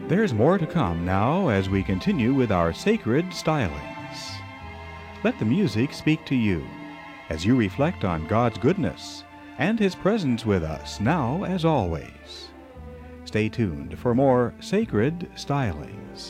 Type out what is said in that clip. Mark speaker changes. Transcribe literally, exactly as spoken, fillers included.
Speaker 1: There's more to come now as we continue with our sacred stylings. Let the music speak to you as you reflect on God's goodness and His presence with us now as always. Stay tuned for more sacred stylings.